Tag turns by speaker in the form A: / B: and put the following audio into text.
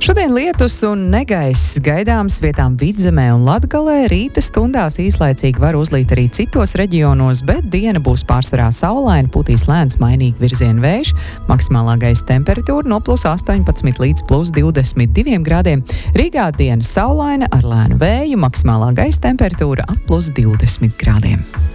A: Šodien lietus un negaiss gaidāms vietām Vidzemē un Latgalē. Rīta stundās īslaicīgi var uzlīt arī citos reģionos, bet diena būs pārsvarā saulaina, putīs lēns mainīgi virziena vējš. Maksimālā gaisa temperatūra no +18 līdz +22 grādiem. Rīgā diena saulaina ar lēnu vēju, maksimālā gaisa temperatūra ap +20 grādiem.